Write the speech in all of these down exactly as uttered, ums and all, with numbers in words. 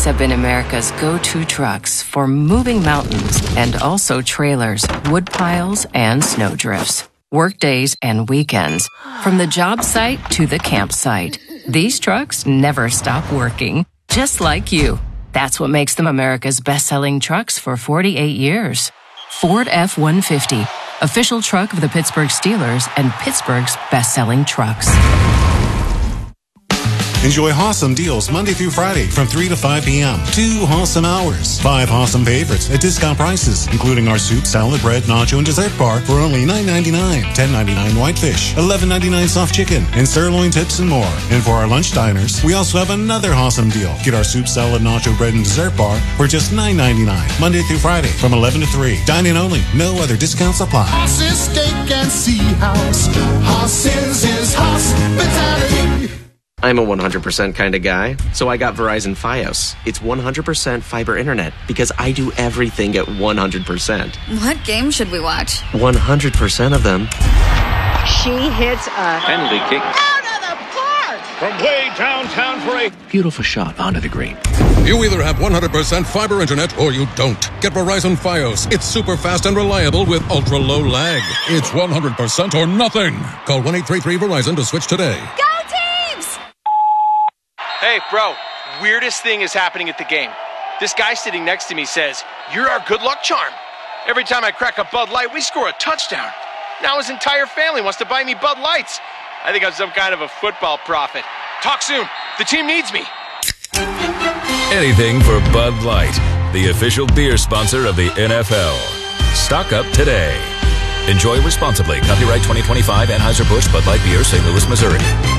trucks have been America's go-to trucks for moving mountains and also trailers, wood piles, and snowdrifts. Workdays and weekends, from the job site to the campsite. These trucks never stop working, just like you. That's what makes them America's best-selling trucks for forty-eight years. Ford F one fifty, official truck of the Pittsburgh Steelers and Pittsburgh's best-selling trucks. Enjoy Hawsome deals Monday through Friday from three to five p.m. Two Hawsome hours. Five Hawsome favorites at discount prices, including our soup, salad, bread, nacho, and dessert bar for only nine ninety-nine, ten ninety-nine whitefish, eleven ninety-nine soft chicken, and sirloin tips and more. And for our lunch diners, we also have another Hawsome deal. Get our soup, salad, nacho, bread, and dessert bar for just nine ninety-nine, Monday through Friday from eleven to three. Dine-in only. No other discounts apply. Hoss's Steak and Sea House. Hoss's is hospitality. I'm a one hundred percent kind of guy, so I got Verizon Fios. It's one hundred percent fiber internet because I do everything at one hundred percent. What game should we watch? one hundred percent of them. She hits a penalty kick out of the park from way downtown for a beautiful shot onto the green. You either have one hundred percent fiber internet or you don't. Get Verizon Fios. It's super fast and reliable with ultra low lag. It's one hundred percent or nothing. Call one eight three three Verizon to switch today. Go Teams! Hey, bro, weirdest thing is happening at the game. This guy sitting next to me says, "You're our good luck charm." Every time I crack a Bud Light, we score a touchdown. Now his entire family wants to buy me Bud Lights. I think I'm some kind of a football prophet. Talk soon. The team needs me. Anything for Bud Light, the official beer sponsor of the N F L. Stock up today. Enjoy responsibly. Copyright twenty twenty-five Anheuser-Busch Bud Light Beer, Saint Louis, Missouri.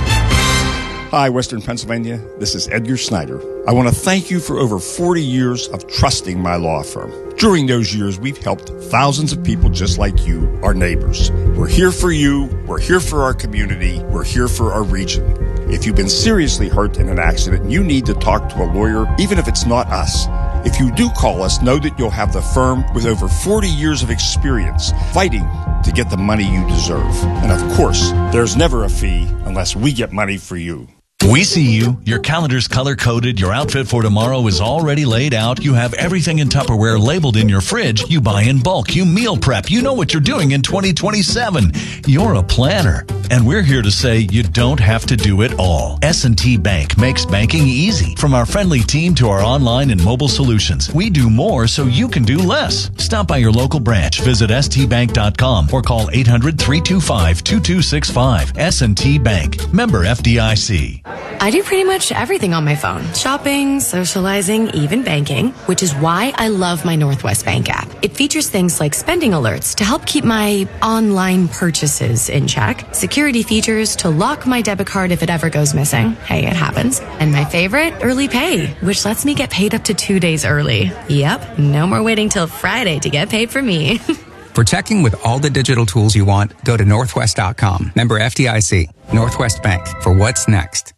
Hi, Western Pennsylvania. This is Edgar Snyder. I want to thank you for over forty years of trusting my law firm. During those years, we've helped thousands of people just like you, our neighbors. We're here for you. We're here for our community. We're here for our region. If you've been seriously hurt in an accident, you need to talk to a lawyer, even if it's not us. If you do call us, know that you'll have the firm with over forty years of experience fighting to get the money you deserve. And of course, there's never a fee unless we get money for you. We see you. Your calendar's color-coded. Your outfit for tomorrow is already laid out. You have everything in Tupperware labeled in your fridge. You buy in bulk. You meal prep. You know what you're doing in twenty twenty-seven. You're a planner. And we're here to say you don't have to do it all. S and T Bank makes banking easy. From our friendly team to our online and mobile solutions, we do more so you can do less. Stop by your local branch. Visit S T bank dot com or call eight hundred, three two five, two two six five. S and T Bank. Member F D I C. I do pretty much everything on my phone. Shopping, socializing, even banking, which is why I love my Northwest Bank app. It features things like spending alerts to help keep my online purchases in check, security features to lock my debit card if it ever goes missing. Hey, it happens. And my favorite, early pay, which lets me get paid up to two days early. Yep, no more waiting till Friday to get paid for me. For checking with all the digital tools you want, go to northwest dot com. Member F D I C. Northwest Bank. For what's next.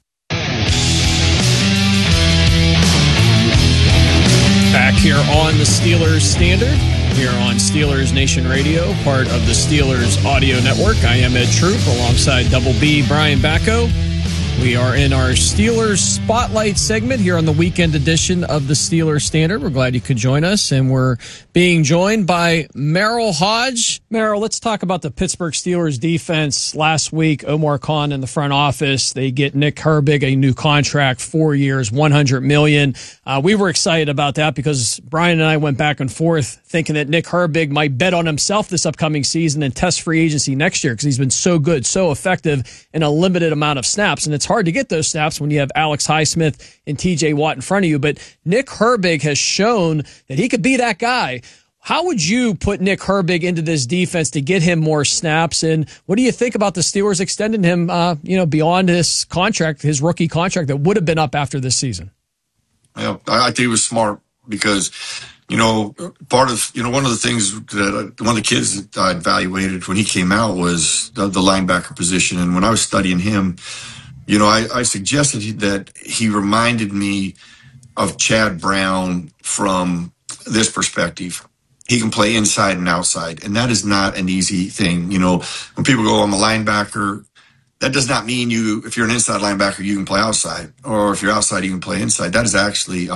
Back here on the Steelers Standard, here on Steelers Nation Radio, part of the Steelers Audio Network. I am Ed Troop alongside Double B, Brian Bacco. We are in our Steelers Spotlight segment here on the weekend edition of the Steelers Standard. We're glad you could join us, and we're being joined by Merrill Hodge. Merrill, let's talk about the Pittsburgh Steelers defense. Last week, Omar Khan in the front office, they get Nick Herbig a new contract, four years, one hundred million dollars. Uh, we were excited about that because Brian and I went back and forth thinking that Nick Herbig might bet on himself this upcoming season and test free agency next year because he's been so good, so effective in a limited amount of snaps. And it's hard to get those snaps when you have Alex Highsmith and T J Watt in front of you. But Nick Herbig has shown that he could be that guy. How would you put Nick Herbig into this defense to get him more snaps? And what do you think about the Steelers extending him, uh, you know, beyond his contract, his rookie contract that would have been up after this season? Yeah, I think it was smart because, you know, part of, you know, one of the things that one of the kids that I evaluated when he came out was the, the linebacker position. And when I was studying him, you know, I, I suggested that he reminded me of Chad Brown from this perspective. He can play inside and outside, and that is not an easy thing. You know, when people go, I'm a linebacker, that does not mean you, if you're an inside linebacker, you can play outside, or if you're outside, you can play inside. That is actually a